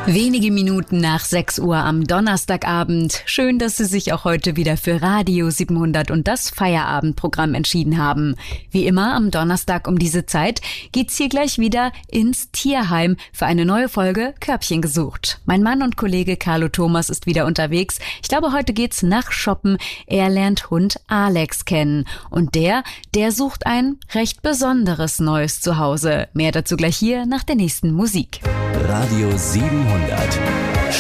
Wenige Minuten nach 6 Uhr am Donnerstagabend. Schön, dass Sie sich auch heute wieder für Radio 700 und das Feierabendprogramm entschieden haben. Wie immer am Donnerstag um diese Zeit geht's hier gleich wieder ins Tierheim für eine neue Folge Körbchen gesucht. Mein Mann und Kollege Carlo Thomas ist wieder unterwegs. Ich glaube, heute geht's nach Shoppen. Er lernt Hund Alex kennen. Und der sucht ein recht besonderes neues Zuhause. Mehr dazu gleich hier nach der nächsten Musik. Radio 700.